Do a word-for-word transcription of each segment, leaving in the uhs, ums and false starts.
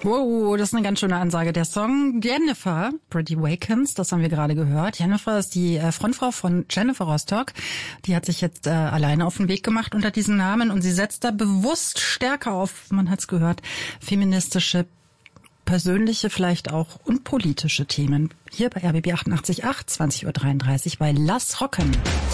Wow, das ist eine ganz schöne Ansage. Der Song Jennifer, Pretty Wakens, das haben wir gerade gehört. Jennifer ist die äh, Frontfrau von Jennifer Rostock. Die hat sich jetzt äh, alleine auf den Weg gemacht unter diesem Namen und sie setzt da bewusst stärker auf, man hat's gehört, feministische, persönliche vielleicht auch und politische Themen. Hier bei R B B achtundachtzig Komma acht, zwanzig Uhr dreiunddreißig bei Lass Rocken.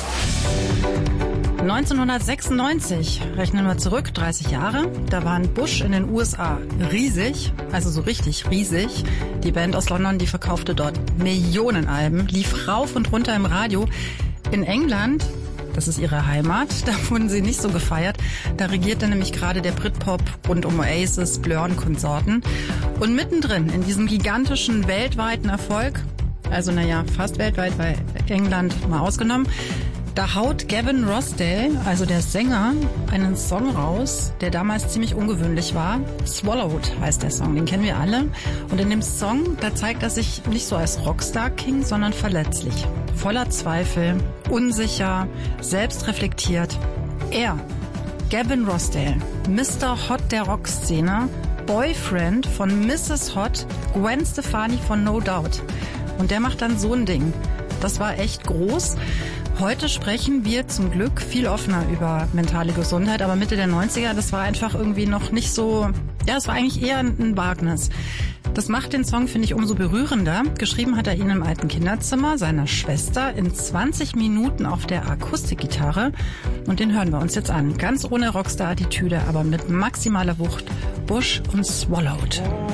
neunzehnhundertsechsundneunzig, rechnen wir zurück, dreißig Jahre, da waren Bush in den U S A riesig, also so richtig riesig. Die Band aus London, die verkaufte dort Millionen Alben, lief rauf und runter im Radio. In England, das ist ihre Heimat, da wurden sie nicht so gefeiert. Da regierte nämlich gerade der Britpop rund um Oasis, Blur und Konsorten. Und mittendrin in diesem gigantischen weltweiten Erfolg, also naja, fast weltweit, bei England mal ausgenommen, da haut Gavin Rossdale, also der Sänger, einen Song raus, der damals ziemlich ungewöhnlich war. Swallowed heißt der Song, den kennen wir alle. Und in dem Song, da zeigt er sich nicht so als Rockstar-King, sondern verletzlich. Voller Zweifel, unsicher, selbstreflektiert. Er, Gavin Rossdale, Mister Hot der Rockszene, Boyfriend von Misses Hot, Gwen Stefani von No Doubt. Und der macht dann so ein Ding. Das war echt groß. Heute sprechen wir zum Glück viel offener über mentale Gesundheit, aber Mitte der neunziger, das war einfach irgendwie noch nicht so, ja, es war eigentlich eher ein Wagnis. Das macht den Song, finde ich, umso berührender. Geschrieben hat er ihn im alten Kinderzimmer seiner Schwester in zwanzig Minuten auf der Akustikgitarre. Und den hören wir uns jetzt an. Ganz ohne Rockstar-Attitüde, aber mit maximaler Wucht. Bush und Swallowed.